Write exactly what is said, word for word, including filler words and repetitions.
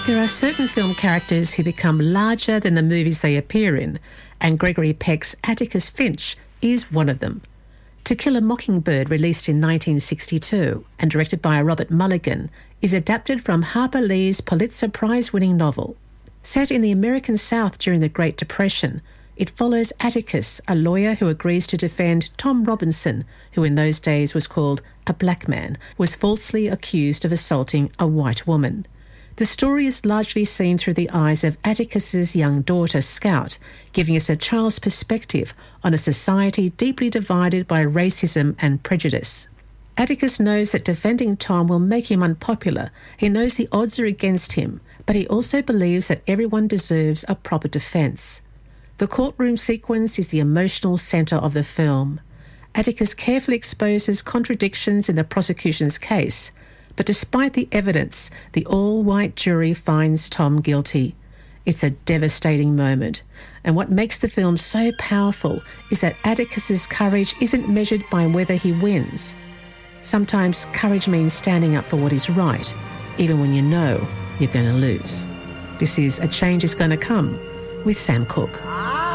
There are certain film characters who become larger than the movies they appear in, and Gregory Peck's Atticus Finch is one of them. To Kill a Mockingbird, released in nineteen sixty-two and directed by Robert Mulligan, is adapted from Harper Lee's Pulitzer Prize-winning novel. Set in the American South during the Great Depression, it follows Atticus, a lawyer who agrees to defend Tom Robinson, who in those days was called a black man, was falsely accused of assaulting a white woman. The story is largely seen through the eyes of Atticus's young daughter, Scout, giving us a child's perspective on a society deeply divided by racism and prejudice. Atticus knows that defending Tom will make him unpopular. He knows the odds are against him, but he also believes that everyone deserves a proper defence. The courtroom sequence is the emotional centre of the film. Atticus carefully exposes contradictions in the prosecution's case, but despite the evidence, the all-white jury finds Tom guilty. It's a devastating moment, and what makes the film so powerful is that Atticus's courage isn't measured by whether he wins. Sometimes courage means standing up for what is right, even when you know you're going to lose. This is A Change Is Going to Come with Sam Cooke.